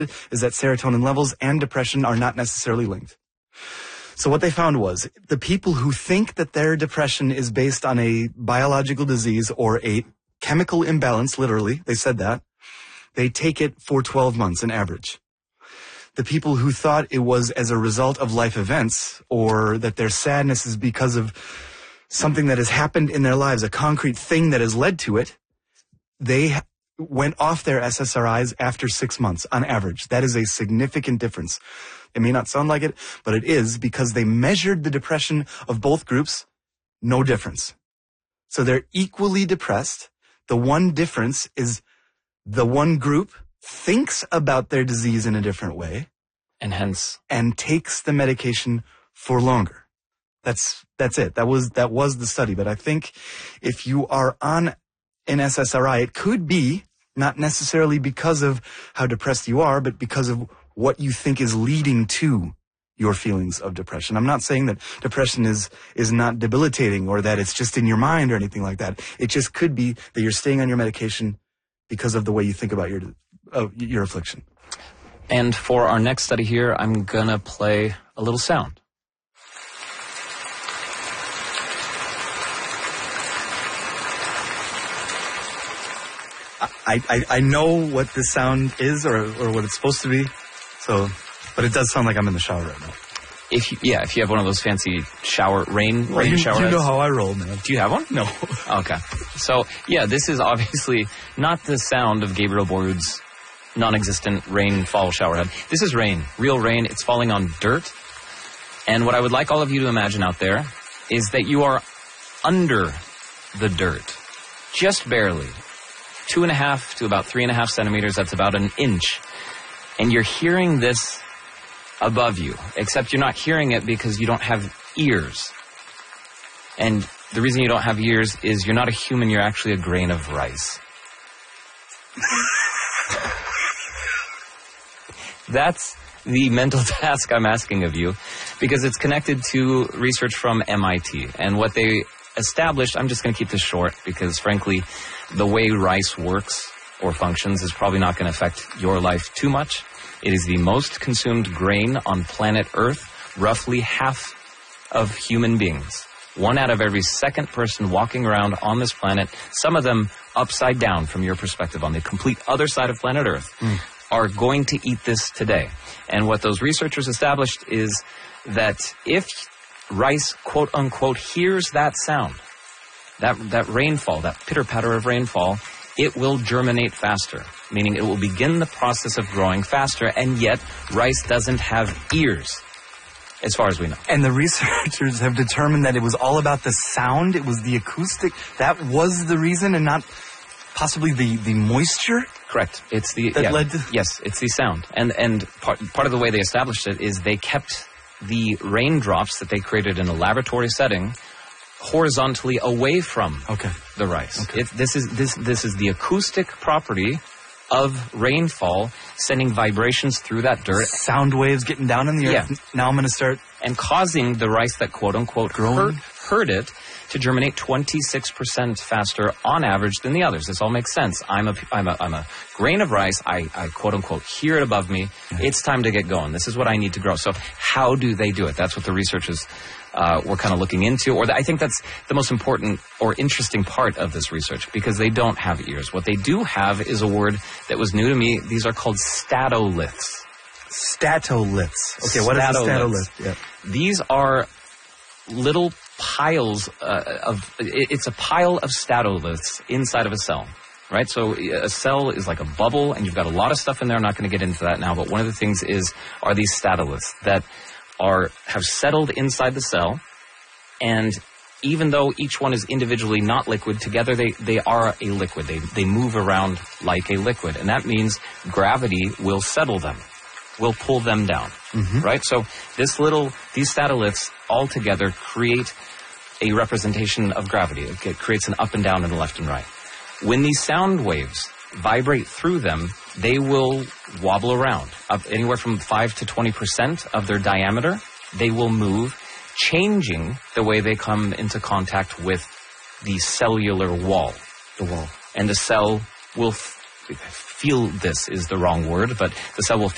is that serotonin levels and depression are not necessarily linked. So what they found was the people who think that their depression is based on a biological disease or a chemical imbalance, literally, they said that, they take it for 12 months on average. The people who thought it was as a result of life events or that their sadness is because of something that has happened in their lives, a concrete thing that has led to it, they went off their SSRIs after 6 months on average. That is a significant difference. It may not sound like it, but it is because they measured the depression of both groups, no difference. So they're equally depressed. The one difference is the one group thinks about their disease in a different way. And takes the medication for longer. That's it. That was the study. But I think if you are on an SSRI, it could be not necessarily because of how depressed you are, but because of what you think is leading to your feelings of depression. I'm not saying that depression is not debilitating or that it's just in your mind or anything like that. It just could be that you're staying on your medication because of the way you think about your affliction. And for our next study here, I'm going to play a little sound. I know what this sound is or what it's supposed to be, but it does sound like I'm in the shower right now. If you have one of those fancy rain shower You heads. know how I roll, man. Do you have one? No. Okay. So, yeah, this is obviously not the sound of Gabriel Borud's non-existent rainfall showerhead. This is rain, real rain. It's falling on dirt. And what I would like all of you to imagine out there is that you are under the dirt, just barely, 2.5 to about 3.5 centimeters. That's about an inch. And you're hearing this above you, except you're not hearing it because you don't have ears. And the reason you don't have ears is you're not a human, you're actually a grain of rice. That's the mental task I'm asking of you, because it's connected to research from MIT. And what they established, I'm just going to keep this short, because frankly, the way rice works or functions is probably not going to affect your life too much. It is the most consumed grain on planet Earth, roughly half of human beings. 1 out of every second person walking around on this planet, some of them upside down from your perspective on the complete other side of planet Earth, are going to eat this today. And what those researchers established is that if rice, quote unquote, hears that sound, that rainfall, that pitter-patter of rainfall, it will germinate faster, meaning it will begin the process of growing faster, and yet rice doesn't have ears, as far as we know. And the researchers have determined that it was all about the sound, it was the acoustic, that was the reason, and not possibly the moisture? Correct. It's the led to... Yes, it's the sound. And part of the way they established it is they kept the raindrops that they created in a laboratory setting horizontally away from the rice. Okay. This is the acoustic property of rainfall sending vibrations through that dirt. Sound waves getting down in the earth. Yeah. Now I'm going to start... And causing the rice that quote-unquote heard it to germinate 26% faster on average than the others. This all makes sense. I'm a grain of rice. I quote-unquote hear it above me. It's time to get going. This is what I need to grow. So how do they do it? That's what the researchers were kind of looking into. I think that's the most important or interesting part of this research, because they don't have ears. What they do have is a word that was new to me. These are called statoliths. Statoliths. Okay, what is a statolith? Yeah. These are little piles it's a pile of statoliths inside of a cell, right? So a cell is like a bubble, and you've got a lot of stuff in there. I'm not going to get into that now, but one of the things are these statoliths that have settled inside the cell, and even though each one is individually not liquid, together they are a liquid. They move around like a liquid, and that means gravity will settle them, will pull them down, right? So these statoliths all together create a representation of gravity. It creates an up and down and a left and right. When these sound waves vibrate through them, they will wobble around up anywhere from 5 to 20% of their diameter. They will move, changing the way they come into contact with the cellular wall. The wall. And the cell will feel, this is the wrong word, but the cell will